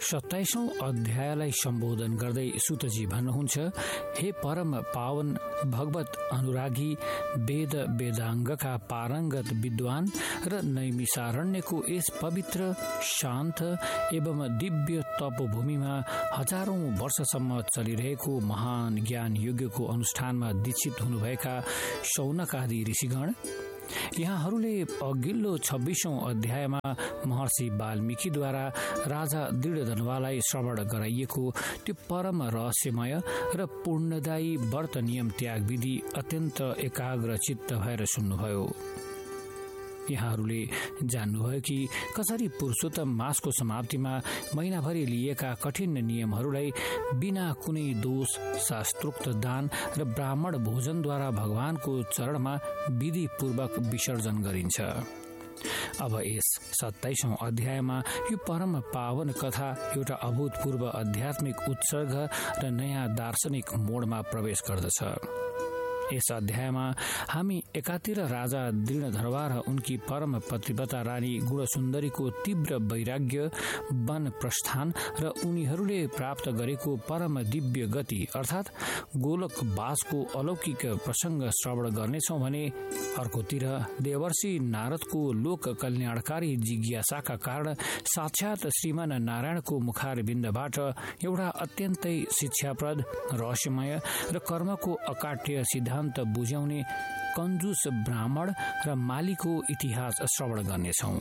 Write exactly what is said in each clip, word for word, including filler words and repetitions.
सत्ताइसौं अध्यायलाई सम्बोधन गर्दै सुतजी भन्नुहुन्छ, हे परम पावन भगवत अनुरागी वेद वेदाङ्गका पारङ्गत विद्वान र नैमिषारण्यको यस पवित्र शान्त एवं दिव्य तपोभूमिमा हजारौं वर्षसम्म चलिरहेको महान ज्ञान यज्ञको अनुष्ठानमा दीक्षित हुनुभएका शौनकादि ऋषिगण, यहाँहरूले अघिल्लो छब्बीसौं अध्यायमा महर्षि वाल्मीकिद्वारा राजा दृढधनुवालाई श्रवण गराइएको त्यो परम रहस्यमय र पूर्णदायी व्रत नियम त्याग विधि अत्यन्त एकाग्र चित्त भएर सुन्नुभयो। यहाँहरूले जान्नुभयो कि कसरी पुरुषोत्तम मासको समाप्तिमा महिनाभरि लिएका कठिन नियमहरूलाई बिना कुनै दोष शास्त्रोक्त दान र ब्राह्मण भोजनद्वारा भगवानको चरणमा विधिपूर्वक विसर्जन गरिन्छ। अब यस सत्ताइसौं अध्यायमा यो परम पावन कथा एउटा अभूतपूर्व आध्यात्मिक उत्सर्ग र नयाँ दार्शनिक मोडमा प्रवेश गर्दछ। यस अध्यायमा हामी एकातिर राजा दृढधनुवा र उनकी परम पतिव्रता रानी गुणसुन्दरीको तीव्र वैराग्य, वन प्रस्थान र उनीहरूले प्राप्त गरेको परम दिव्य गति अर्थात् गोलोकवासको अलौकिक प्रसंग श्रवण गर्नेछौं भने अर्कोतिर देवर्षि नारदको लोक कल्याणकारी जिज्ञासाका कारण साक्षात श्रीमान नारायणको मुखारविन्दबाट एउटा अत्यन्तै शिक्षाप्रद, रहस्यमय र कर्मको अकाट्य सिद्धान्त बुझाउने कन्जुस ब्राह्मण र मालीको इतिहास श्रवण गर्नेछौं।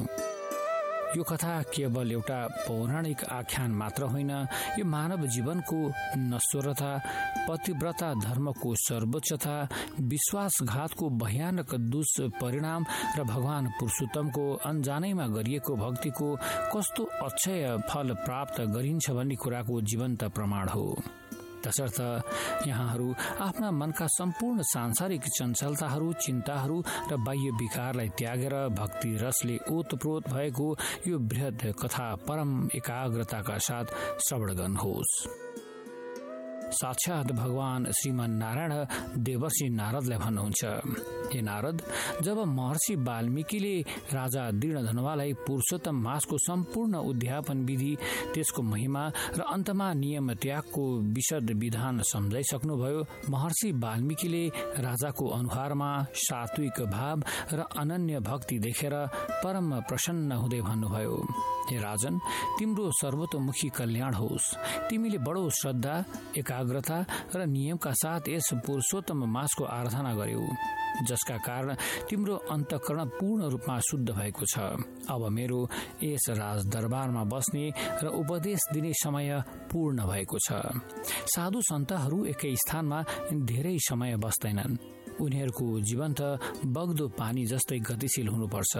यो कथा केवल एउटा पौराणिक आख्यान मात्र होइन, यो मानव जीवनको नश्वरता, पतिव्रता धर्मको सर्वोच्चता, विश्वासघातको भयानक दुष्परिणाम र भगवान पुरुषोत्तमको अनजानैमा गरिएको भक्तिको कस्तो अक्षय फल प्राप्त गरिन्छ भन्ने कुराको जीवन्त प्रमाण हो। तसर्थ यहाँहरू आफ्ना मनका सम्पूर्ण सांसारिक चञ्चलताहरू, चिन्ताहरू र बाह्य विकारलाई त्यागेर भक्ति रसले ओतप्रोत भएको यो बृहत कथा परम एकाग्रताका साथ श्रवण गर्नुहोस्। साक्षात भगवान श्रीमान नारायण देवर्षि नारदलाई भन्नुहुन्छ, हे नारद, जब महर्षि वाल्मीकिले राजा दृढधनुवालाई पुरुषोत्तम मासको सम्पूर्ण उद्यापन विधि, त्यसको महिमा र अन्तमा नियम त्यागको विशद विधान सम्झाइसक्नुभयो, महर्षि वाल्मीकिले राजाको अनुहारमा सात्विक भाव र अनन्य भक्ति देखेर परम प्रसन्न हुँदै भन्नुभयो, हे राजन, तिम्रो सर्वतोमुखी कल्याण होस्। तिमीले बडो श्रद्धा, एकाग्रता र नियमका साथ यस पुरुषोत्तम मासको आराधना गर्यौ, जसका कारण तिम्रो अन्तःकरण पूर्ण रूपमा शुद्ध भएको छ। अब मेरो यस राजदरबारमा बस्ने र उपदेश दिने समय पूर्ण भएको छ। साधु सन्तहरू एकै स्थानमा धेरै समय बस्दैनन्। उनीहरूको जीवन त बग्दो पानी जस्तै गतिशील हुनुपर्छ।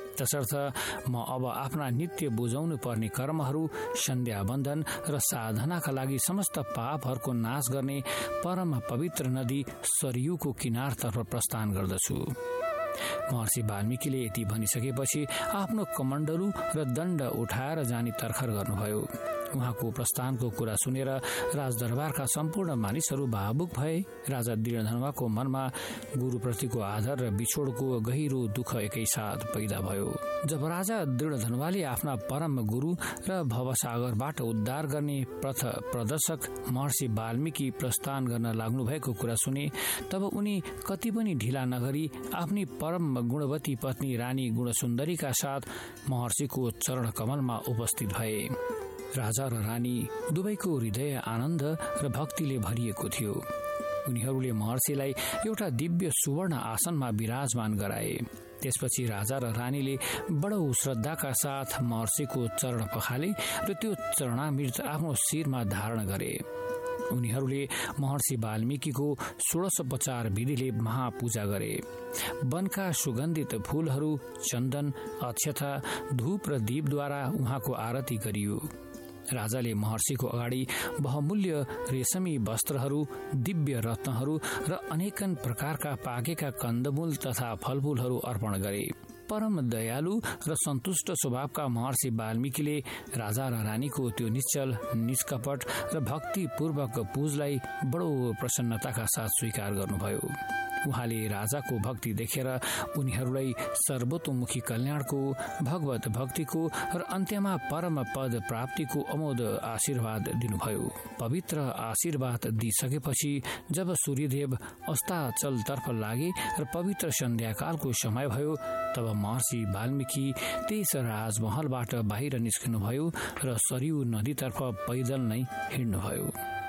तसर्थ म अब आफ्ना नित्य बुझाउनु पर्ने कर्महरू, सन्ध्या बन्धन र साधनाका लागि समस्त पापहरूको नाश गर्ने परम पवित्र नदी सरयुको किनारतर्फ प्रस्थान गर्दछु। महर्षि वाल्मीकिले यति भनिसकेपछि आफ्नो कमण्डलु र दण्ड उठाएर जाने तर्खर गर्नुभयो। उहाँको प्रस्थानको कुरा सुनेर राजदरबारका सम्पूर्ण मानिसहरू भावुक भए। राजा दृढधनुवाको मनमा गुरुप्रतिको आदर र बिछोडको गहिरो दुःख एकैसाथ पैदा भयो। जब राजा दृढधनुवाले आफ्ना परम गुरु र भवसागरबाट उद्धार गर्ने पथ प्रदर्शक महर्षि वाल्मीकि प्रस्थान गर्न लाग्नु भएको कुरा सुने, तब उनी कति पनि ढिला नगरी आफ्नी परम गुणवती पत्नी रानी गुणसुन्दरीका साथ महर्षिको चरण कमलमा उपस्थित भए। राजा र रानी दुवैको हृदय आनन्द र भक्तिले भरिएको थियो। उनीहरूले महर्षिलाई एउटा दिव्य सुवर्ण आसनमा विराजमान गराए। त्यसपछि राजा र रानीले बडो श्रद्धाका साथ महर्षिको चरण पखाले र त्यो चरणामृत आफ्नो शिरमा धारण गरे। उनीहरूले महर्षि वाल्मीकिको षोडशोपचार विधिले महापूजा गरे। वनका सुगन्धित फूलहरू, चन्दन, अक्षता, धूप र दीपद्वारा उहाँको आरती गरियो। राजाले महर्षिको अगाडि बहुमूल्य रेशमी वस्त्रहरू, दिव्य रत्नहरू र अनेकन प्रकारका पाकेका कन्दमूल तथा फलफूलहरू अर्पण गरे। परम दयालु र सन्तुष्ट स्वभावका महर्षि वाल्मीकिले राजा र रानीको त्यो निश्चल, निष्कपट र भक्तिपूर्वक पूजलाई बडो प्रसन्नताका साथ स्वीकार गर्नुभयो। उहाँले राजाको भक्ति देखेर उनीहरूलाई सर्वतोमुखी कल्याणको, भगवत भक्तिको र अन्त्यमा परम पद प्राप्तिको अमोद आशीर्वाद दिनुभयो। पवित्र आशीर्वाद दिइसकेपछि जब सूर्यदेव अस्ताचलतर्फ लागे र पवित्र सन्ध्याकालको समय भयो, तब महर्षि वाल्मीकि त्यस राजमहलबाट बाहिर निस्किनुभयो र सरयू नदीतर्फ पैदल नै हिँड्नुभयो।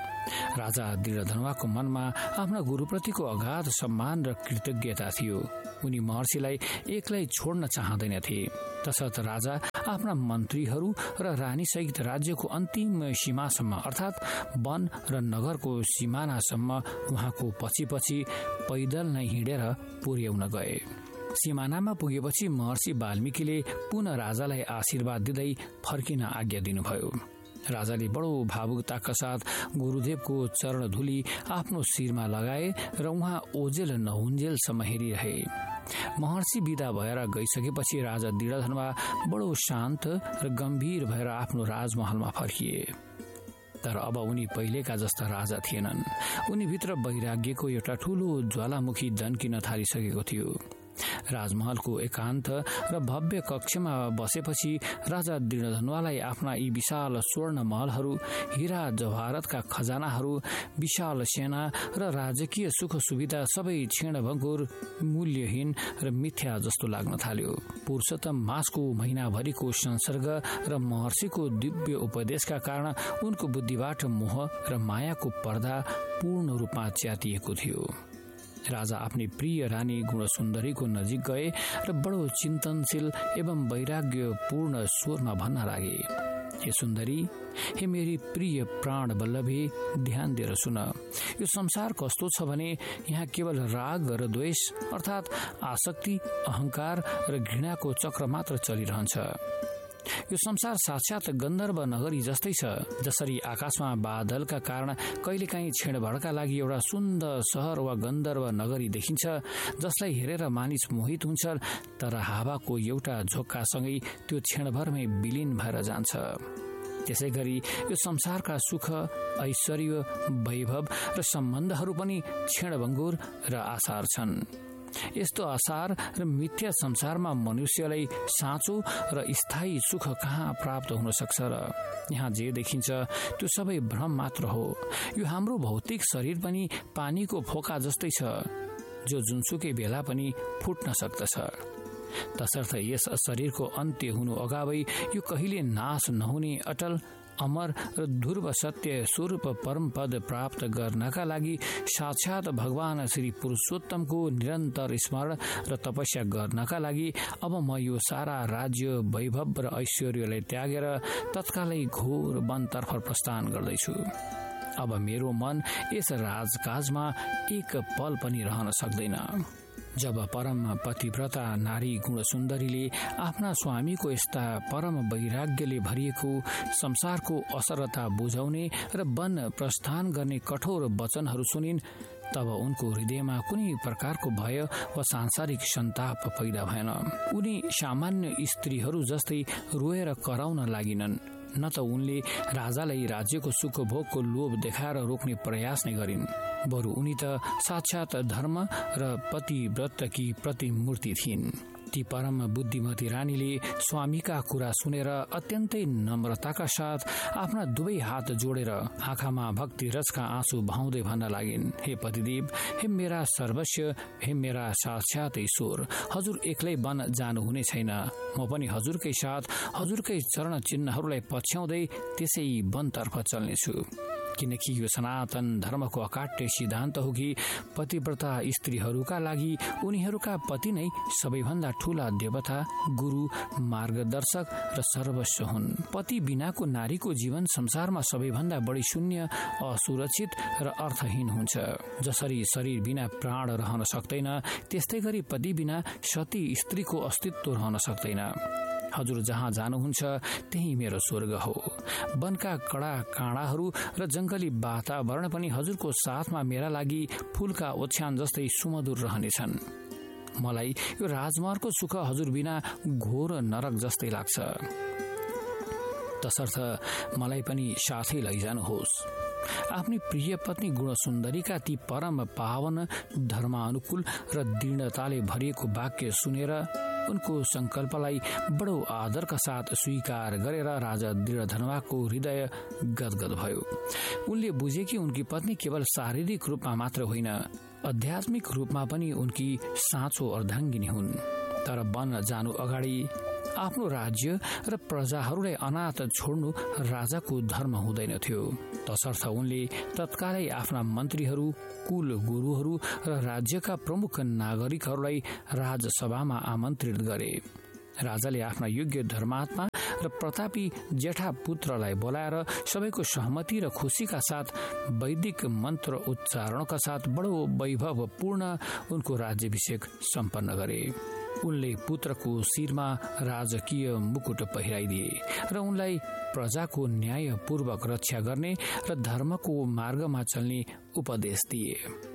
राजा दृढधनुवाको मनमा आफ्ना गुरुप्रतिको अगाध सम्मान र कृतज्ञता थियो। उनी महर्षिलाई एक्लै छोड्न चाहँदैनथे। तसर्थ राजा आफ्ना मन्त्रीहरू र रानीसहित राज्यको अन्तिम सीमासम्म अर्थात् वन र नगरको सिमानासम्म उहाँको पछि पछि पैदल नै हिँडेर पुर्याउन गए। सिमानामा पुगेपछि महर्षि वाल्मीकिले पुनः राजालाई आशीर्वाद दिँदै फर्किन आज्ञा दिनुभयो। राजाले बडो भावुकताका साथ गुरुदेवको चरणधुली आफ्नो शिरमा लगाए र उहाँ ओजेल नहुन्जेलसम्म हेरिरहे। महर्षि विदा भएर गइसकेपछि राजा दृढधनुवा बडो शान्त र गम्भीर भएर आफ्नो राजमहलमा फर्किए। तर अब उनी पहिलेका जस्ता राजा थिएनन्। उनीभित्र वैराग्यको एउटा ठूलो ज्वालामुखी दन्किन थालिसकेको थियो। राजमहलको एकान्त र भव्य कक्षमा बसेपछि राजा दृढधनुवालाई आफ्ना यी विशाल स्वर्ण महलहरू, हीरा जवाहरतका खजानाहरू, विशाल सेना र राजकीय सुख सुविधा सबै क्षीणभङ्गुर, मूल्यहीन र मिथ्या जस्तो लाग्न थाल्यो। पुरुषोत्तम मासको महिनाभरिको संसर्ग र महर्षिको दिव्य उपदेशका कारण उनको बुद्धिबाट मोह र मायाको पर्दा पूर्ण रूपमा च्यातिएको थियो। राजा आफ्नी प्रिय रानी गुणसुन्दरीको नजिक गए र बडो चिन्तनशील एवं वैराग्यपूर्ण स्वरमा भन्न लागे, हे सुन्दरी, हे मेरी प्रिय प्राण बल्लभी, ध्यान दिएर सुन। यो संसार कस्तो छ भने यहाँ केवल राग र द्वेष अर्थात् आसक्ति, अहंकार र घृणाको चक्र मात्र चलिरहन्छ। यो संसार साक्षात गन्धर्व नगरी जस्तै छ। जसरी आकाशमा बादलका कारण कहिलेकाहीँ क्षणभरका लागि एउटा सुन्दर सहर वा गन्धर्व नगरी देखिन्छ, जसलाई हेरेर मानिस मोहित हुन्छ, तर हावाको एउटा झोक्कासँगै त्यो क्षणभरमै विलीन भएर जान्छ। त्यसै गरी यो संसारका सुख, ऐश्वर्य, वैभव र सम्बन्धहरू पनि क्षणभङ्गुर र आसार छन्। यस्तो आसार र मिथ्या संसारमा मनुष्यलाई साँचो र स्थायी सुख कहाँ प्राप्त हुन सक्छ र? यहाँ जे देखिन्छ त्यो सबै भ्रम मात्र हो। यो हाम्रो भौतिक शरीर पनि पानीको फोका जस्तै छ, जो जुनसुकै बेला पनि फुट्न सक्दछ। तसर्थ यस शरीरको अन्त्य हुनु अगावै यो कहिले नाश नहुने अटल, अमर र ध्रुव सत्य स्वरूप परम पद प्राप्त गर्नका लागि साक्षात भगवान श्री पुरुषोत्तमको निरन्तर स्मरण र तपस्या गर्नका लागि अब म यो सारा राज्य, वैभव र ऐश्वर्यलाई त्यागेर तत्कालै घोर वनतर्फ प्रस्थान गर्दैछु। अब मेरो मन यस राजकाजमा एक पल पनि रहन सक्दैन। जब परम पतिव्रता नारी गुणसुन्दरीले आफ्ना स्वामीको यस्ता परम वैराग्यले भरिएको संसारको असरता बुझाउने र वन प्रस्थान गर्ने कठोर वचनहरू सुनिन्, तब उनको हृदयमा कुनै प्रकारको भय वा सांसारिक सन्ताप पैदा भएन। उनी सामान्य स्त्रीहरू जस्तै रोएर कराउन लागिनन्, न त उनले राजालाई राज्यको सुख भोगको लोभ देखाएर रोक्ने प्रयास नै गरिन्। बरु उनी त साक्षात धर्म र पतिव्रतकी प्रतिमूर्ति थिइन्। ती परम बुद्धिमती रानीले स्वामीका कुरा सुनेर अत्यन्तै नम्रताका साथ आफ्ना दुवै हात जोडेर आँखामा भक्ति रसका आँसु बहाउँदै भन्न लागिन्, हे पतिदेव, हे मेरा सर्वस्व, हे मेरा साक्षात ईश्वर, हजुर एक्लै वन जानुहुने छैन। म पनि हजुरकै साथ हजुरकै चरण चिन्हहरूलाई पछ्याउँदै त्यसै वनतर्फ चल्नेछु। किनकि यो सनातन धर्मको अकाट्य सिद्धान्त हो कि पतिव्रता स्त्रीहरूका लागि उनीहरूका पति नै सबैभन्दा ठूला देवता, गुरु, मार्गदर्शक र सर्वस्व हुन्। पति बिनाको नारीको जीवन संसारमा सबैभन्दा बढी शून्य, असुरक्षित र अर्थहीन हुन्छ। जसरी शरीर बिना प्राण रहन सक्दैन, त्यस्तै गरी पति बिना सती स्त्रीको अस्तित्व रहन सक्दैन। हजुर जहाँ जानुहुन्छ त्यही मेरो स्वर्ग हो। वनका कडा काँडाहरू र जंगली वातावरण पनि हजुरको साथमा मेरा लागि फूलका ओछ्यान जस्तै सुमधुर रहनेछन्। मलाई यो राजमार्गको सुख हजुर बिना घोर नरक जस्तै लाग्छ। तसर्थ मलाई पनि साथै लैजानुहोस्। आफ्नी प्रिय पत्नी गुणसुन्दरीका ती परम पावन धर्मानुकूल र दृढताले भरिएको वाक्य सुनेर उनको संकल्पलाई बडो आदरका साथ स्वीकार गरेर राजा दृढधनुवाको हृदय गदगद भयो। उनले बुझे कि उनकी पत्नी केवल शारीरिक रूपमा मात्र होइन, आध्यात्मिक रूपमा पनि उनकी साँचो अर्धाङ्गिनी हुन्। तर वन जानु अगाडि आफ्नो राज्य र प्रजाहरूलाई अनाथ छोड्नु राजाको धर्म हुँदैन थियो। तसर्थ उनले तत्कालै आफ्ना मन्त्रीहरू, कुल गुरुहरू र राज्यका प्रमुख नागरिकहरूलाई राजसभामा आमन्त्रित गरे। राजाले आफ्ना योग्य धर्मात्मा र प्रतापी जेठा पुत्रलाई बोलाएर सबैको सहमति र खुशीका साथ वैदिक मन्त्र उच्चारणका साथ बडो वैभवपूर्ण उनको राज्याभिषेक सम्पन्न गरे। उनले पुत्रको शिरमा राजकीय मुकुट पहिराइदिए र उनलाई प्रजाको न्यायपूर्वक रक्षा गर्ने र धर्मको मार्गमा चल्ने उपदेश दिए।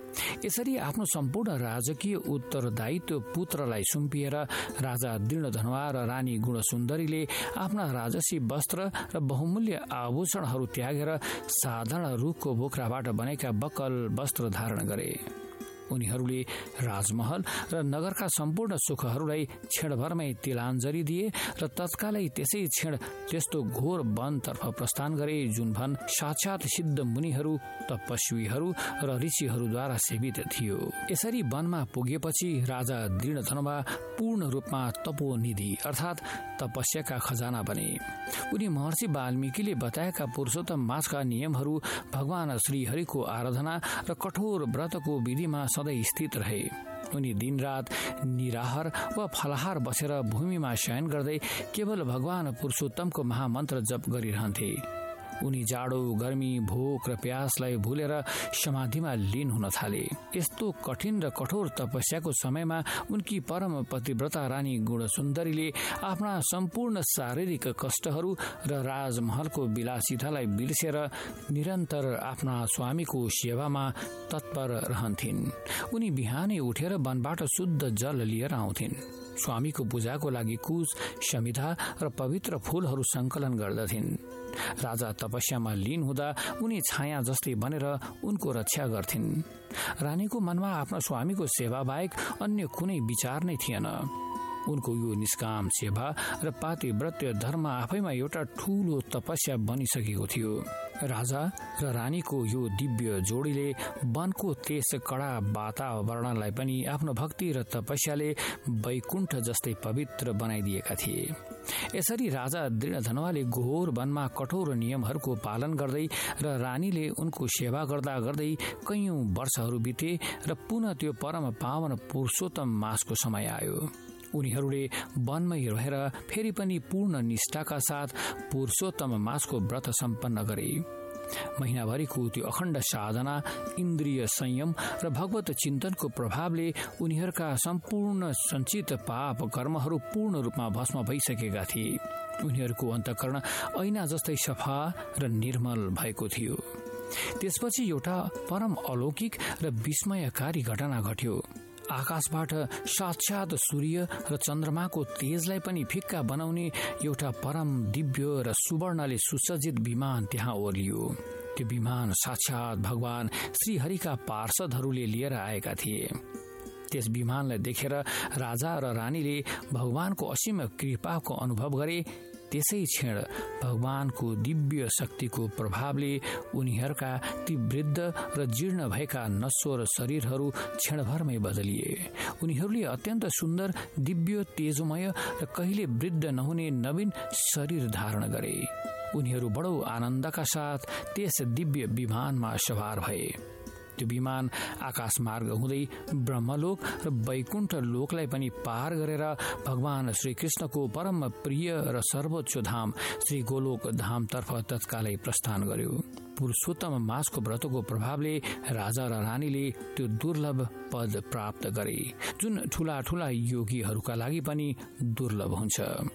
यसरी आफ्नो सम्पूर्ण राजकीय उत्तरदायित्व पुत्रलाई सुम्पिएर राजा दृढधनुवा र रानी गुणसुन्दरीले आफ्ना राजसी वस्त्र र बहुमूल्य आभूषणहरू त्यागेर साधारण रुखको बोक्राबाट बनेका बक्कल वस्त्र धारण गरे। उनीहरूले राजमहल र नगरका सम्पूर्ण सुखहरूलाई क्षणभरमै तिलाञ्जली दिए र तत्कालै त्यसै क्षण त्यस्तो घोर वनतर्फ प्रस्थान गरे जुन वन साक्षात सिद्ध मुनिहरू, तपस्वीहरू र ऋषिहरूद्वारा सेवित थियो। यसरी वनमा पुगेपछि राजा दृढधनुवा पूर्ण रूपमा तपोनिधि अर्थात् तपस्याका खजाना बने। उनी महर्षि वाल्मीकिले बताएका पुरुषोत्तम मासका नियमहरू, भगवान श्रीहरिको आराधना र कठोर व्रतको विधिमा सधैँ स्थित रहे। उनी दिनरात निराहार वा फलाहार बसेर भूमिमा शयन गर्दै केवल भगवान पुरुषोत्तमको महामन्त्र जप गरिरहन्थे। उनी जाडो, गर्मी, भोक र प्यासलाई भुलेर समाधिमा लीन हुन थाले। यस्तो कठिन र कठोर तपस्याको समयमा उनकी परम पतिव्रता रानी गुणसुन्दरीले आफ्ना सम्पूर्ण शारीरिक कष्टहरू र राजमहलको विलासितालाई बिर्सेर निरन्तर आफ्ना स्वामीको सेवामा तत्पर रहन्थिन्। उनी बिहानै उठेर वनबाट शुद्ध जल लिएर आउँथिन्। स्वामीको पूजाको लागि कुश, समिधा र पवित्र फूलहरू संकलन गर्दथिन्। राजा तपस्यामा लीन हुँदा उनी छाया जस्तै बनेर उनको रक्षा गर्थिन्। रानीको मनमा आफ्नो स्वामीको सेवा बाहेक अन्य कुनै विचार नै थिएन। उनको यो निष्काम सेवा र पातिव्रत्य धर्म आफैमा एउटा ठूलो तपस्या बनिसकेको थियो। राजा र रानीको यो दिव्य जोडीले वनको त्यस कडा वातावरणलाई पनि आफ्नो भक्ति र तपस्याले वैकुण्ठ जस्तै पवित्र बनाइदिएका थिए। यसरी राजा दृढधनुवाले घोर वनमा कठोर नियमहरूको पालन गर्दै र रानीले उनको सेवा गर्दा गर्दै कैयौं वर्षहरू बिते र पुनः त्यो परम पावन पुरुषोत्तम मासको समय आयो। उनीहरूले वनमै रहेर फेरि पनि पूर्ण निष्ठाका साथ पुरुषोत्तम मासको व्रत सम्पन्न गरे। महिनाभरिको त्यो अखण्ड साधना, इन्द्रिय संयम र भगवत चिन्तनको प्रभावले उनीहरूका सम्पूर्ण सञ्चित पाप कर्महरू पूर्ण रूपमा भस्म भइसकेका थिए। उनीहरूको अन्तःकरण ऐना जस्तै सफा र निर्मल भएको थियो। त्यसपछि एउटा परम अलौकिक र विस्मयकारी घटना घट्यो। आकाशबाट साक्षात सूर्य र चन्द्रमाको तेजलाई पनि फिक्का बनाउने एउटा परम दिव्य र सुवर्णले सुसज्जित विमान त्यहाँ ओर्लियो। त्यो विमान साक्षात भगवान श्रीहरिका पार्षदहरूले लिएर आएका थिए। त्यस विमानलाई देखेर राजा र रानीले भगवानको असीम कृपाको अनुभव गरे। त्यसै क्षण भगवानको दिव्य शक्तिको प्रभावले उनीहरूका ती वृद्ध र जीर्ण भएका नश्वर शरीरहरू क्षणभरमै बदलिए। उनीहरूले अत्यन्त सुन्दर, दिव्य, तेजोमय र कहिले वृद्ध नहुने नवीन शरीर धारण गरे। उनीहरू बडो आनन्दका साथ त्यस दिव्य विमानमा सवार भए। त्यो विमान आकाश मार्ग हुँदै ब्रह्मलोक र वैकुण्ठ लोकलाई पनि पार गरेर भगवान श्रीकृष्णको परम प्रिय र सर्वोच्च धाम श्री गोलोक धामतर्फ तत्कालै प्रस्थान गर्यो। पुरुषोत्तम मासको व्रतको प्रभावले राजा र रानीले त्यो दुर्लभ पद प्राप्त गरे, जुन ठूला ठूला योगीहरूका लागि पनि दुर्लभ हुन्छ।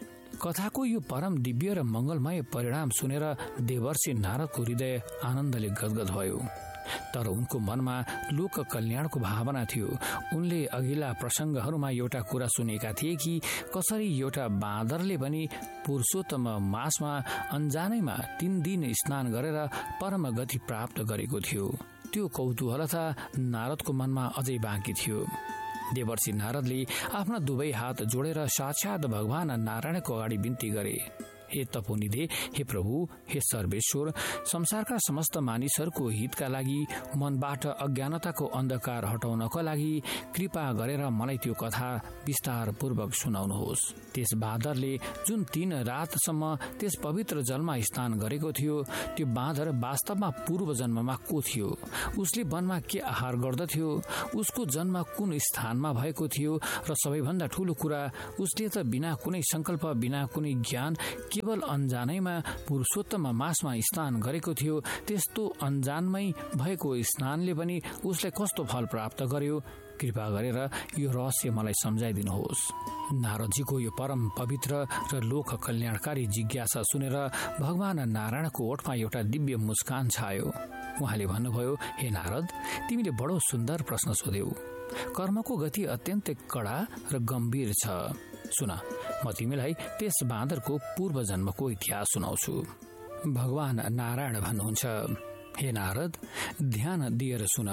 कथाको यो परम दिव्य र मंगलमय परिणाम सुनेर देवर्षि नारदको हृदय आनन्दले गदगद भयो। तर उनको मनमा लोक कल्याणको भावना थियो। उनले अघिल्ला प्रसङ्गहरूमा एउटा कुरा सुनेका थिए कि कसरी एउटा बाँदरले पनि पुरुषोत्तम मासमा अन्जानैमा तीन दिन स्नान गरेर परम गति प्राप्त गरेको थियो। त्यो कौतूहलता नारदको मनमा अझै बाँकी थियो। देवर्षि नारदले आफ्ना दुवै हात जोडेर साक्षात भगवान नारायणको अगाडि बिन्ती गरे, हे तपोनिधे, हे प्रभु, हे सर्वेश्वर, संसारका समस्त मानिसहरूको हितका लागि मनबाट अज्ञानताको अन्धकार हटाउनका लागि कृपा गरेर मलाई त्यो कथा विस्तार पूर्वक सुनाउनुहोस्। त्यस बाँदरले जुन तीन रातसम्म त्यस पवित्र जलमा स्नान गरेको थियो, त्यो बाँदर वास्तवमा पूर्व जन्ममा को थियो? उसले वनमा के आहार गर्दथ्यो? उसको जन्म कुन स्थानमा भएको थियो? र सबैभन्दा ठूलो कुरा, उसले त बिना कुनै संकल्प, बिना कुनै ज्ञान, केवल अन्जानैमा पुरुषोत्तम मासमा स्नान गरेको थियो। त्यस्तो अन्जानमै भएको स्नानले पनि उसलाई कस्तो फल प्राप्त गर्यो? कृपा गरेर यो रहस्य मलाई सम्झाइदिनुहोस्। नारदजीको यो परम पवित्र र लोक कल्याणकारी जिज्ञासा सुनेर भगवान नारायणको ओठमा एउटा दिव्य मुस्कान छायो। उहाँले भन्नुभयो, हे नारद, तिमीले बडो सुन्दर प्रश्न सोध्यौ। कर्मको गति अत्यन्तै कडा र गम्भीर छ। सुन, म तिमीलाई त्यस बाँदरको पूर्व जन्मको इतिहास सुनाउँछु। भगवान नारायण भन्नुहुन्छ, हे नारद, ध्यान दिएर सुन।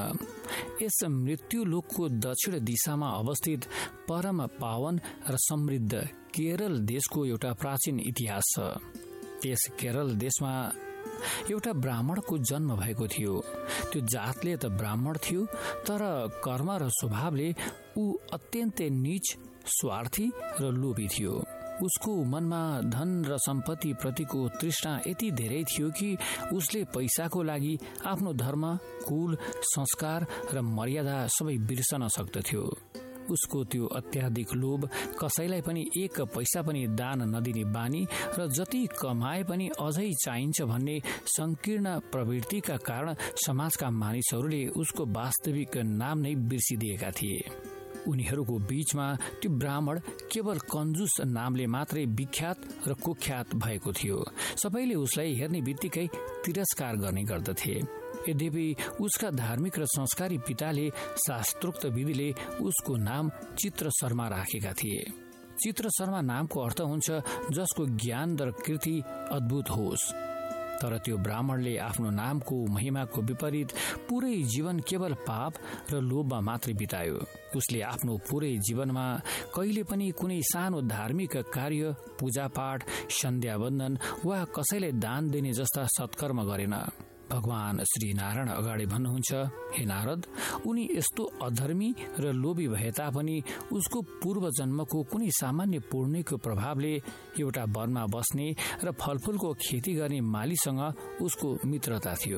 यस मृत्यु लोकको दक्षिण दिशामा अवस्थित परम पावन र समृद्ध केरल देशको एउटा प्राचीन इतिहास छ। त्यस केरल देशमा एउटा ब्राह्मणको जन्म भएको थियो। त्यो जातले त ब्राह्मण थियो, तर कर्म र स्वभावले ऊ अत्यन्तै नीच, स्वार्थी र लोभी थियो। उसको मनमा धन र सम्पत्ति प्रतिको तृष्णा यति धेरै थियो कि उसले पैसाको लागि आफ्नो धर्म, कुल, संस्कार र मर्यादा सबै बिर्सन सक्दथ्यो। उसको त्यो अत्याधिक लोभ, कसैलाई पनि एक पैसा पनि दान नदिने बानी र जति कमाए पनि अझै चाहिन्छ भन्ने संकीर्ण प्रवृत्तिका कारण समाजका मानिसहरूले उसको वास्तविक नाम नै बिर्सिदिएका थिए। उनीहरूको बीचमा त्यो ब्राह्मण केवल कन्जुस नामले मात्रै विख्यात र कुख्यात भएको थियो। सबैले उसलाई हेर्ने बित्तिकै तिरस्कार गर्ने गर्दथे। यद्यपि उसका धार्मिक र संस्कारी पिताले शास्त्रोक्त विधिले उसको नाम चित्र शर्मा राखेका थिए। चित्र शर्मा नामको अर्थ हुन्छ जसको ज्ञान र कृति अद्भुत होस्। तर त्यो ब्राह्मणले आफ्नो नामको महिमाको विपरीत पुरै जीवन केवल पाप र लोभमा मात्रै बितायो। उसले आफ्नो पुरै जीवनमा कहिले पनि कुनै सानो धार्मिक कार्य, पूजापाठ, सन्ध्यावन्दन वा कसैलाई दान दिने जस्ता सत्कर्म गरेन। भगवान श्री नारायण अगाडि भन्नुहुन्छ, हे नारद, उनी यस्तो अधर्मी र लोभी भए तापनि उसको पूर्व जन्मको कुनै सामान्य पुण्यको प्रभावले एउटा वनमा बस्ने र फलफूलको खेती गर्ने मालीसँग उसको मित्रता थियो।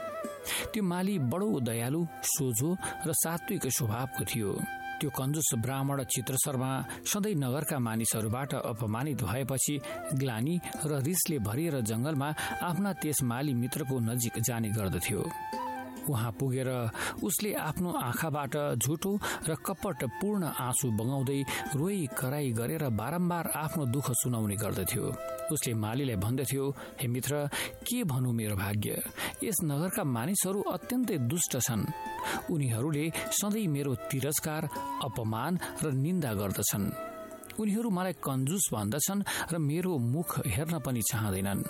त्यो माली बडो दयालु, सोझो र सात्विक स्वभावको थियो। त्यो कन्जुस ब्राह्मण चित्र शर्मा सधैँ नगरका मानिसहरूबाट अपमानित भएपछि ग्लानी र रिसले भरिएर जंगलमा आफ्ना त्यस माली मित्रको नजिक जाने गर्दथ्यो। उहाँ पुगेर उसले आफ्नो आँखाबाट झुटो र कपटपूर्ण आँसु बगाउँदै रोई कराई गरेर बारम्बार आफ्नो दुःख सुनाउने गर्दथ्यो। उसले मालीलाई भन्दथ्यो, हे मित्र, के भनौँ मेरो भाग्य, यस नगरका मानिसहरू अत्यन्तै दुष्ट छन्। उनीहरूले सधैँ मेरो तिरस्कार, अपमान र निन्दा गर्दछन्। उनीहरू मलाई कन्जुस भन्दछन् र मेरो मुख हेर्न पनि चाहँदैनन्।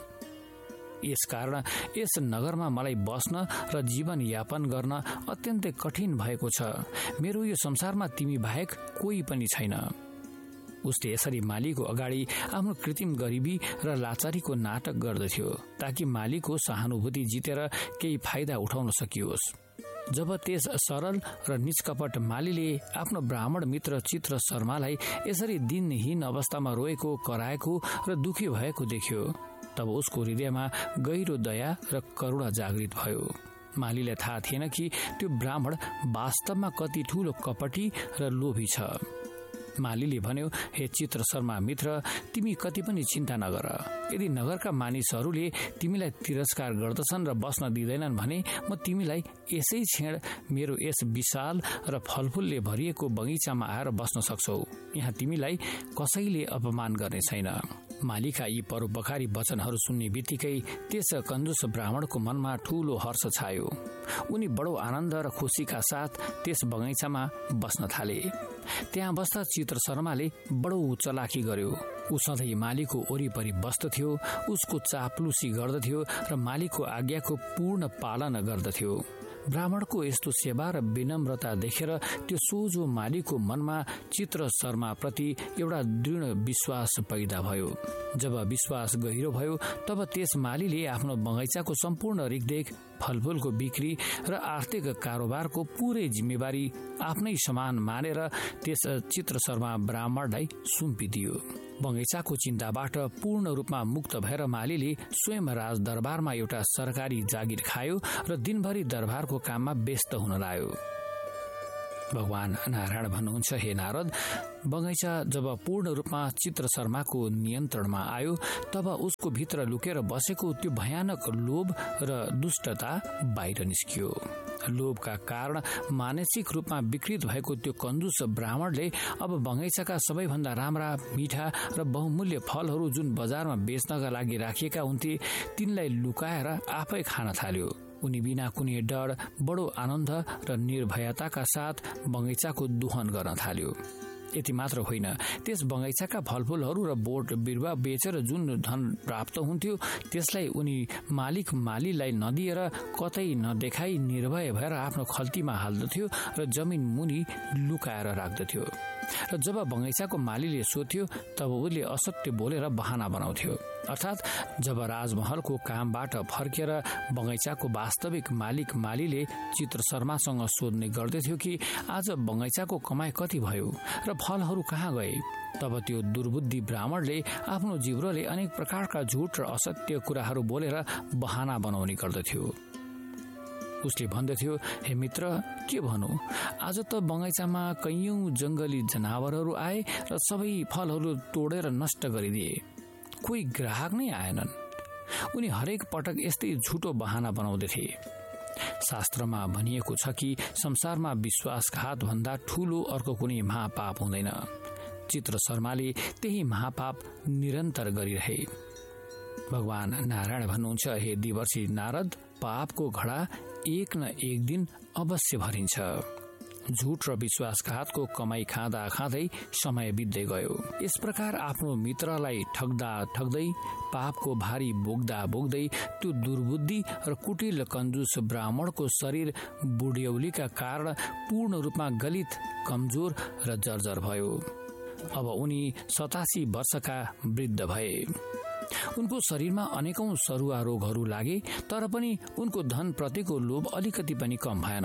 यसकारण यस नगरमा मलाई बस्न र जीवन यापन गर्न अत्यन्तै कठिन भएको छ। मेरो यो संसारमा तिमी बाहेक कोही पनि छैन। उसले यसरी मालीको अगाडि आफ्नो कृत्रिम गरिबी र लाचारीको नाटक गर्दथ्यो ताकि मालीको सहानुभूति जितेर केही फाइदा उठाउन सकियोस्। जब त्यस सरल र निष्कपट मालीले आफ्नो ब्राह्मण मित्र चित्र शर्मालाई यसरी दिनहीन अवस्थामा रोएको, कराएको र दुखी भएको देख्यो, तब उसको हृदयमा गहिरो दया र करुणा जागृत भयो। मालीलाई थाहा थिएन कि त्यो ब्राह्मण वास्तवमा कति ठूलो कपटी र लोभी छ। मालीले भन्यो, हे चित्र शर्मा मित्र, तिमी कति पनि चिन्ता नगर। यदि नगरका मानिसहरूले तिमीलाई तिरस्कार गर्दछन् र बस्न दिँदैनन् भने म तिमीलाई यसै क्षण मेरो यस विशाल र फलफूलले भरिएको बगैँचामा आएर बस्न सक्छौ। यहाँ तिमीलाई कसैले अपमान गर्ने छैन। मालिकका यी परोपकारी वचनहरू सुन्ने बित्तिकै त्यस कन्जुस ब्राह्मणको मनमा ठूलो हर्ष छायो। उनी बडो आनन्द र खुसीका साथ त्यस बगैँचामा बस्न थाले। त्यहाँ बस्दा चित्र शर्माले बडो चलाखी गर्यो। ऊ सधैँ मालिकको वरिपरि बस्दथ्यो, उसको चाप्लुसी गर्दथ्यो र मालिकको आज्ञाको पूर्ण पालना गर्दथ्यो। ब्राह्मणको यस्तो सेवा र विनम्रता देखेर त्यो सोझो मालिकको मनमा चित्र शर्माप्रति एउटा दृढ विश्वास पैदा भयो। जब विश्वास गहिरो भयो तब त्यस मालीले आफ्नो बगैँचाको सम्पूर्ण रेखदेख, फलफूलको बिक्री र आर्थिक कारोबारको पूरै जिम्मेवारी आफ्नै समान मानेर त्यस चित्र शर्मा ब्राह्मणलाई सुम्पिदियो। बगैँचाको चिन्ताबाट पूर्ण रूपमा मुक्त भएर मालीले स्वयं राजदरबारमा एउटा सरकारी जागिर खायो र दिनभरि दरबारको काममा व्यस्त हुन लाग्यो। भगवान नारायण भन्नुहुन्छ, हे नारद, बगैँचा जब पूर्ण रूपमा चित्र शर्माको नियन्त्रणमा आयो तब उसको भित्र लुकेर बसेको त्यो भयानक लोभ र दुष्टता बाहिर निस्कियो। लोभका कारण मानसिक रूपमा विकृत भएको त्यो कन्जुस ब्राह्मणले अब बगैँचाका सबैभन्दा राम्रा, मिठा र बहुमूल्य फलहरू जुन बजारमा बेच्नका लागि राखिएका हुन्थे तिनलाई लुकाएर आफै खान थाल्यो। उनी बिना कुनै डर, बडो आनन्द र निर्भयताका साथ बगैँचाको दोहन गर्न थाल्यो। यति मात्र होइन, त्यस बगैँचाका फलफूलहरू र बोट बिरुवा बेचेर जुन धन प्राप्त हुन्थ्यो त्यसलाई उनी मालिक मालीलाई नदिएर कतै नदेखाई निर्भय भएर आफ्नो खल्तीमा हाल्दथ्यो र जमिन मुनि लुकाएर राख्दथ्यो। र जब बगैँचाको मालीले सोध्थ्यो तब उसले असत्य बोलेर बहाना बनाउँथ्यो। अर्थात् जब राजमहलको कामबाट फर्केर बगैँचाको वास्तविक मालिक मालीले चित्र शर्मासँग सोध्ने गर्दथ्यो कि आज बगैँचाको कमाई कति भयो र फलहरू कहाँ गए, तब त्यो दुर्बुद्धि ब्राह्मणले आफ्नो जिब्रोले अनेक प्रकारका झुट र असत्य कुराहरू बोलेर बहाना बनाउने गर्दथ्यो। उसले भन्दथ्यो, हे मित्र, के भनौँ, आज त बगैँचामा कैयौं जंगली जनावरहरू आए र सबै फलहरू तोडेर नष्ट गरिदिए। कोही ग्राहक नै आएनन्। उनी हरेक पटक यस्तै झुटो बहाना बनाउँदथे। शास्त्रमा भनिएको छ कि संसारमा विश्वासघात भन्दा ठूलो अर्को कुनै महापाप हुँदैन। चित्र शर्माले त्यही महापाप निरन्तर गरिरहे। भगवान नारायण भन्नुहुन्छ, हे देवर्षि नारद, पापको घडा एक न एक दिन अवश्य भरिन्छ। झुट र विश्वासघातको कमाई खाँदा खाँदै समय बित्दै गयो। यस प्रकार आफ्नो मित्रलाई ठग्दा ठग्दै, पापको भारी बोक्दा बोक्दै त्यो दुर्बुद्धि र कुटिल कन्जुस ब्राह्मणको शरीर बुढ्यौलीका कारण पूर्ण रूपमा गलित, कमजोर र जर्जर भयो। अब उनी सतासी वर्षका वृद्ध भए। उनको शरीरमा अनेकौं सरुवा रोगहरू लागे, तर पनि उनको धन प्रतिको लोभ अलिकति पनि कम भएन।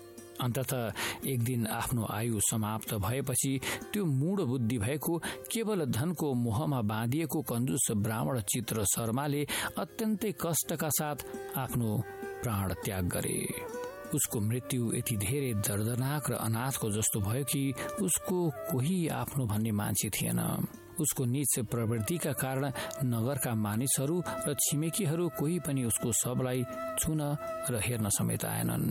अन्ततः एक दिन आफ्नो आयु समाप्त भएपछि त्यो मूढ बुद्धि भएको, केवल धनको मोहमा बाँधिएको कन्जुस ब्राह्मण चित्र शर्माले अत्यन्तै कष्टका साथ आफ्नो प्राण त्याग गरे। उसको मृत्यु यति धेरै दर्दनाक र अनाथको जस्तो भयो कि उसको कोही आफ्नो भन्ने मान्छे थिएन। उसको नीच प्रवृत्तिका कारण नगरका मानिसहरू र छिमेकीहरू कोही पनि उसको शवलाई छुन र हेर्न समेत आएनन्।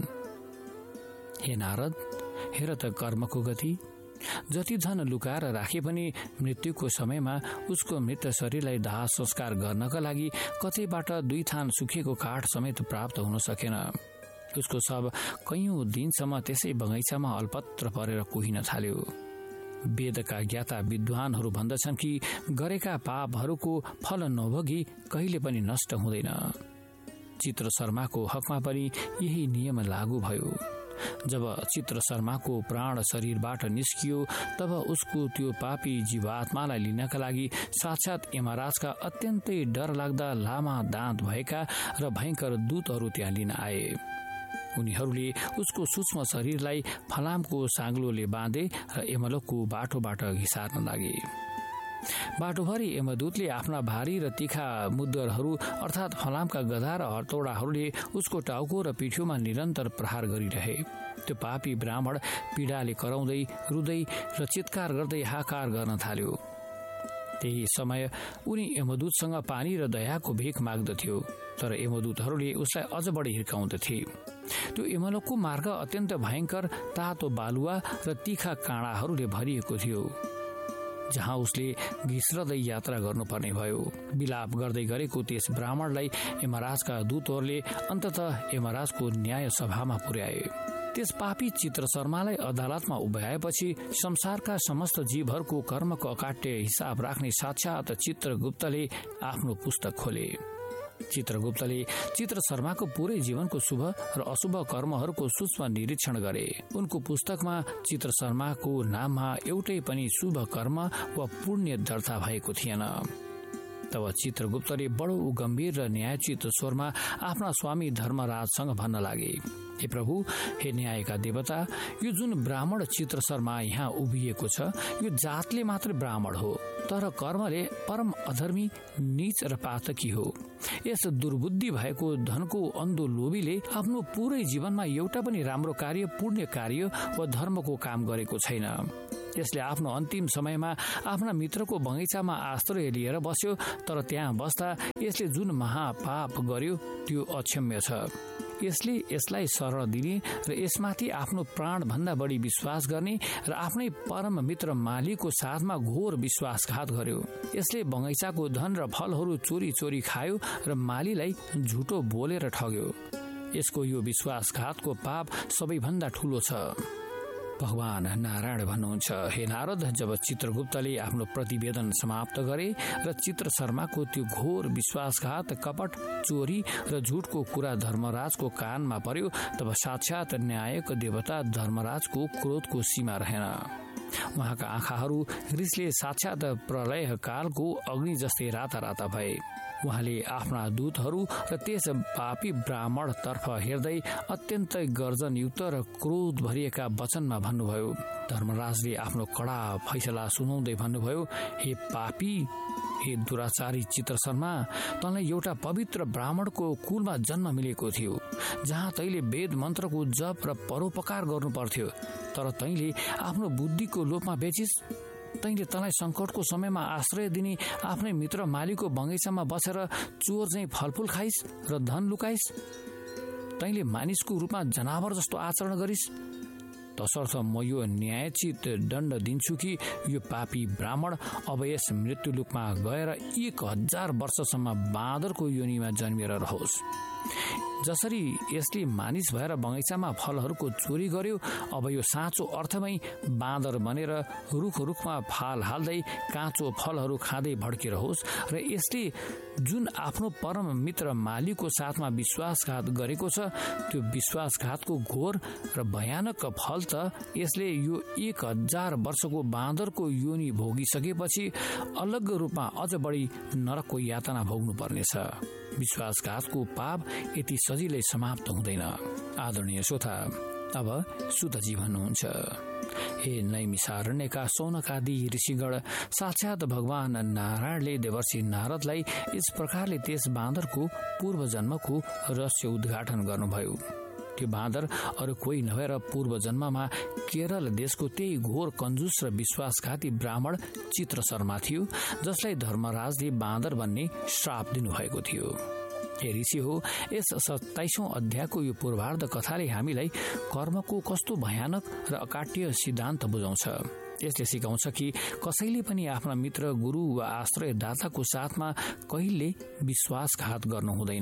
हे नारद, हेर त कर्मको गति। जति धन लुकाएर राखे पनि मृत्युको समयमा उसको मृत शरीरलाई दाह संस्कार गर्नका लागि कतैबाट दुई थान सुकेको काठ समेत प्राप्त हुन सकेन। उसको शव कैयौं दिनसम्म त्यसै बगैँचामा अल्पत्र परेर कुहिन थाल्यो। वेदका ज्ञाता विद्वानहरू भन्दछन् कि गरेका पापहरूको फल नभोगी कहिले पनि नष्ट हुँदैन। चित्र शर्माको हकमा पनि यही नियम लागू भयो। जब चित्र शर्माको प्राण शरीरबाट निस्कियो तब उसको त्यो पापी जीवात्मालाई लिनका लागि साक्षात यमराजका अत्यन्तै डर लाग्दा लामा दाँत भएका र भयंकर दूतहरू त्यहाँ लिन आए। उनीहरूले उसको सूक्ष्म शरीरलाई फलामको साङ्लोले बाँधे र यमलोकको बाटोबाट घिसार्न लागे। बाटोभरि यमदूतले आफ्ना भारी र तीखा मुद्दरहरू अर्थात् फलामका गधा र हतौडाहरूले उसको टाउको र पिठ्यौमा निरन्तर प्रहार गरिरहे। त्यो पापी ब्राह्मण पीडाले कराउँदै, रुँदै र चित्कार गर्दै हाकार गर्न थाल्यो। त्यही समय उनी यमदूतसँग पानी र दयाको भिख माग्दथ्यो, तर यमदूतहरूले उसलाई अझ बढी हिर्काउँदथे। त्यो यमलोकको मार्ग अत्यन्त भयंकर, तातो बालुवा र तीखा काँडाहरूले भरिएको थियो। जहाँ उसले घिस्रदै यात्रा गर्नुपर्ने भयो। विलाप गर्दै गरेको त्यस ब्राह्मणलाई यमराजका दूतहरूले अन्ततः यमराजको न्याय सभामा पुर्याए। त्यस पापी चित्र शर्मालाई अदालतमा उभ्याएपछि संसारका समस्त जीवहरूको कर्मको अकाट्य हिसाब राख्ने साक्षात चित्रगुप्तले आफ्नो पुस्तक खोले। चित्रगुप्तले चित्र शर्माको पुरै जीवनको शुभ र अशुभ कर्महरूको सूक्ष्म निरीक्षण गरे। उनको पुस्तकमा चित्र शर्माको नाममा एउटै पनि शुभ कर्म वा पुण्य दर्ता भएको थिएन। तब चित्रगुप्तले बडो गम्भीर र न्यायोचित स्वरमा आफ्ना स्वामी धर्मराजसँग भन्न लागे, हे प्रभु, हे न्यायका देवता, यो जुन ब्राह्मण चित्र शर्मा यहाँ उभिएको छ, यो जातले मात्र ब्राह्मण हो, तर कर्मले परम अधर्मी, नीच र पातकी हो। यस दुर्बुद्धि भएको धनको अन्धो लोभीले आफ्नो पुरै जीवनमा एउटा पनि राम्रो कार्य, पुण्य कार्य वा धर्मको काम गरेको छैन। यसले आफ्नो अन्तिम समयमा आफ्ना मित्रको बगैँचामा आश्रय लिएर बस्यो, तर त्यहाँ बस्दा यसले जुन महापाप गर्यो त्यो अक्षम्य छ। यसले यसलाई शरण दिने र यसमाथि आफ्नो प्राण भन्दा बढी विश्वास गर्ने र आफ्नै परम मित्र मालीको साथमा घोर विश्वासघात गर्यो। यसले बगैँचाको धन र फलहरू चोरी चोरी खायो र मालीलाई झुटो बोलेर ठग्यो। यसको यो विश्वासघातको पाप सबैभन्दा ठूलो छ। भगवान नारायण भन्नुहुन्छ, हे नारद, जब चित्रगुप्तले आफ्नो प्रतिवेदन समाप्त गरे र चित्र शर्माको त्यो घोर विश्वासघात, कपट, चोरी र झुटको कुरा धर्मराजको कानमा पर्यो, तब साक्षात न्यायक देवता धर्मराजको क्रोधको सीमा रहेन। उहाँका आँखाहरू रिसले साक्षात प्रलय कालको अग्नि जस्तै राता राता भए। उहाँले आफ्ना दूतहरू र त्यस पापी ब्राह्मण तर्फ हेर्दै अत्यन्तै गर्जनयुक्त र क्रोध भरिएका वचनमा भन्नुभयो। धर्मराजले आफ्नो कडा फैसला सुनाउँदै भन्नुभयो, हे पापी, हे दुराचारी चित्र शर्मा, तँलाई एउटा पवित्र ब्राह्मणको कुलमा जन्म मिलेको थियो, जहाँ तैले वेद मन्त्रको जप र परोपकार गर्नु पर्थ्यो, तर तैले आफ्नो बुद्धिको लोभमा बेचिस। तैले तँलाई संकटको समयमा आश्रय दिने आफ्नै मित्र मालीको बगैँचामा बसेर चोर चाहिँ फलफूल खाइस र धन लुकाइस। तैले मानिसको रूपमा जनावर जस्तो आचरण गरिस। तसर्थ म यो न्यायोचित दण्ड दिन्छु कि यो पापी ब्राह्मण अब यस मृत्युलोकमा गएर एक हजार वर्षसम्म बाँदरको योनिमा जन्मेर रहोस्। जसरी यसले मानिस भएर बगैँचामा फलहरूको चोरी गर्यो, अब यो साँचो अर्थमै बाँदर बनेर रुख रुखमा फाल हाल्दै काँचो फलहरू खाँदै भड्किरहोस्। र यसले जुन आफ्नो परम मित्र मालीको साथमा विश्वासघात गरेको छ, त्यो विश्वासघातको घोर र भयानक फल त यसले यो एक हजार वर्षको बाँदरको योनि भोगिसकेपछि अलग रूपमा अझ बढी नरकको यातना भोग्नु पर्नेछ। विश्वासघातको पाप यति सजिलै समाप्त हुँदैन। आदरणीय श्रोता, अब सुतजी भन्नुहुन्छ, हे नैमिषारण्यका सौनकादि ऋषिगण, साक्षात भगवान नारायणले देवर्षि नारदलाई यस प्रकारले त्यस बाँदरको पूर्व जन्मको रहस्य उद्घाटन गर्नुभयो। त्यो बाँदर अरू कोही नभएर पूर्व जन्ममा केरल देशको त्यही घोर कन्जुस र विश्वासघाती ब्राह्मण चित्र शर्मा थियो, जसलाई धर्मराजले बाँदर बन्ने श्राप दिनुभएको थियो। हे ऋषि हो, यस सत्ताइसौं अध्यायको यो पूर्वार्ध कथाले हामीलाई कर्मको कस्तो भयानक र अकाट्य सिद्धान्त बुझाउँछ। यसले सिकाउँछ कि कसैले पनि आफ्ना मित्र, गुरु वा आश्रयदाताको साथमा कहिले विश्वासघात गर्नु हुँदैन।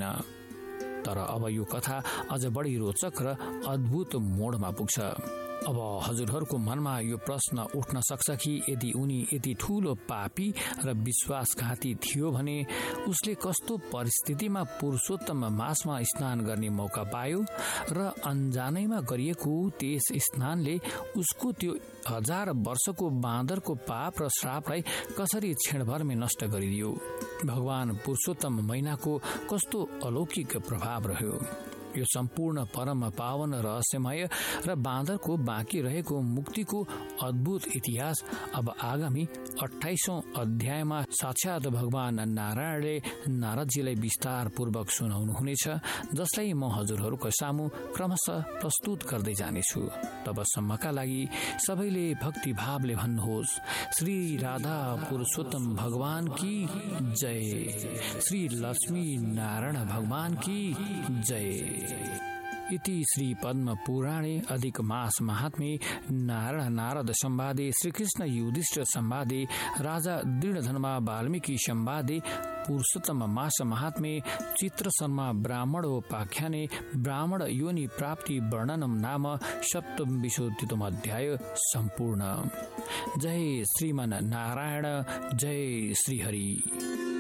तर अब यो कथा अझ बढी रोचक र अद्भुत मोडमा पुग्छ। अब हजुरहरूको मनमा यो प्रश्न उठ्न सक्छ कि यदि उनी यति ठूलो पापी र विश्वासघाती थियो भने उसले कस्तो परिस्थितिमा पुरुषोत्तम मासमा स्नान गर्ने मौका पायो र अनजानैमा गरिएको त्यस स्नानले उसको त्यो हजार वर्षको बाँदरको पाप र श्रापलाई कसरी क्षणभरमै नष्ट गरिदियो। भगवान पुरुषोत्तम महिनाको कस्तो अलौकिक प्रभाव रह्यो। यो सम्पूर्ण परम पावन रहस्यमय र बाँदरको बाँकी रहेको मुक्तिको अद्भुत इतिहास अब आगामी अठाइसौं अध्यायमा साक्षात भगवान नारायणले नारदजीलाई विस्तार पूर्वक सुनाउनुहुनेछ, जसलाई म हजुरहरूको सामु क्रमशः प्रस्तुत गर्दै जानेछु। तबसम्मका लागि सबैले भक्ति भावले भन्नुहोस्, श्री राधा पुरुषोत्तम भगवान की जय, श्री लक्ष्मी नारायण भगवान की जय। इति श्री पद्म पुराणे अधिक मास महात्म्ये नारायण नारद संवादे श्रीकृष्ण युधिष्ठिर संवादे राजा दृढधनमा वाल्मीकि संवादे पुरुषोत्तम मास महात्म्ये चित्र शर्मा ब्राह्मणोपाख्याने ब्राह्मण योनि प्राप्ति वर्णनम नाम सप्तविंशतितम अध्याय सम्पूर्ण। जय श्रीमन नारायण, जय श्री हरि।